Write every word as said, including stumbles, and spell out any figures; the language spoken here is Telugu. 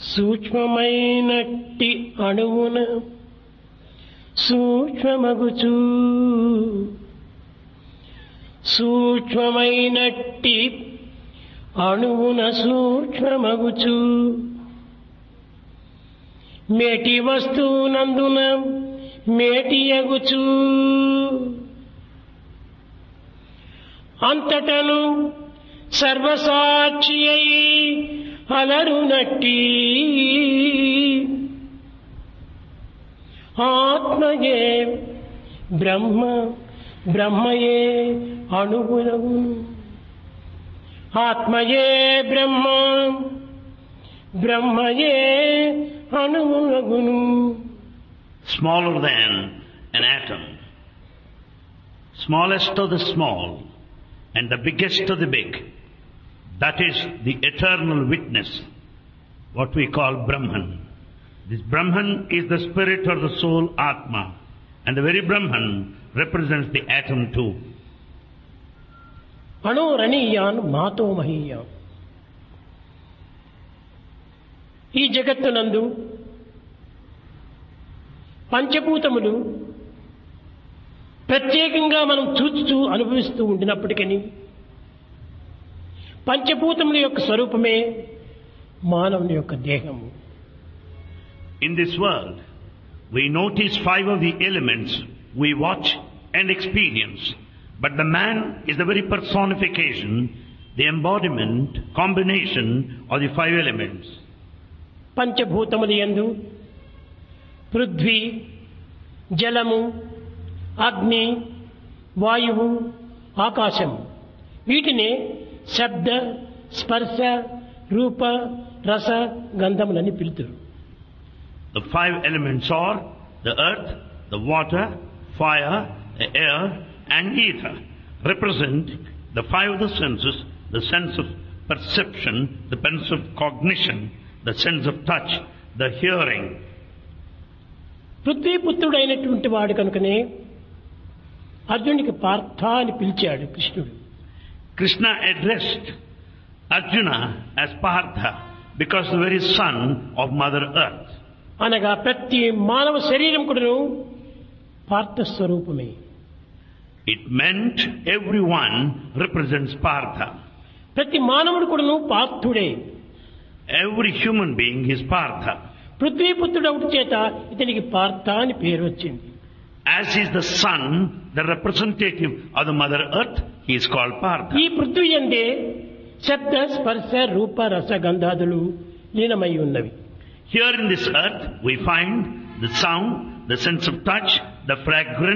సూక్ష్మమైనట్టి అణువున సూక్ష్మమగుచు సూక్ష్మమైనట్టి అణువున సూక్ష్మమగుచు మేటి వస్తువునందున మేటియగుచు అంతటను సర్వసాక్షి అయి అలరునట్టి ఆత్మయే బ్రహ్మ బ్రహ్మయే అణువునగును ఆత్మయే బ్రహ్మ బ్రహ్మయే అణువునగును. Smaller than an atom, smallest of the small and the biggest of the big, that is the eternal witness, what we call Brahman. This Brahman is the spirit or the soul Atma, and the very Brahman represents the atom too. అణో రణీయాన్ మాతో మహీయాన్. ఈ జగత్తునందు పంచభూతములు ప్రత్యేకంగా మనం చూస్తూ అనుభవిస్తూ ఉండినప్పటికీ పంచభూతముల యొక్క స్వరూపమే మానవుని యొక్క దేహము. In this world, we notice five of the elements we watch and experience, but the man is the very personification, the embodiment, combination of the five elements. పంచభూతముల యందు పృథ్వీ, జలము, అగ్ని, వాయువు, ఆకాశం, వీటిని శబ్ద, స్పర్శ, రూప, రస, గంధములని పిలుతురు. The five elements are the earth, the water, fire, the air and ether, represent the five of the senses, the sense of perception, the sense of cognition, the sense of touch, the hearing. పృథ్వీపుత్రుడైనటువంటి వాడు కనుకనే అర్జునుడికి పార్థ అని పిలిచాడు కృష్ణుడు. Krishna addressed Arjuna as Partha because the very son of Mother Earth. అనగా ప్రతి మానవ శరీరం కూడాను పార్థ స్వరూపమే. It meant everyone represents Partha. ప్రతి మానవుడు కూడాను పార్థుడే. Every human being is Partha. పృథ్వీపుత్రుడు ఒకటి చేత ఇతనికి పార్థ అని పేరు వచ్చింది. As is the son, the representative of the Mother Earth, he is called Partha. ఈ పృథ్వీ యందే శబ్ద, స్పర్శ, రూప, రస, గంధాదులు లీనమై ఉన్నవి. Here in this earth we find the sound, the sense of touch, the fragrance,